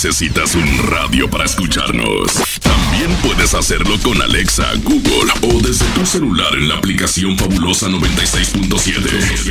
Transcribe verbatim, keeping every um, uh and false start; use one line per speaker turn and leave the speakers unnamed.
necesitas un radio para escucharnos. También puedes hacerlo con Alexa, Google o desde tu celular en la aplicación Fabulosa noventa y seis punto siete.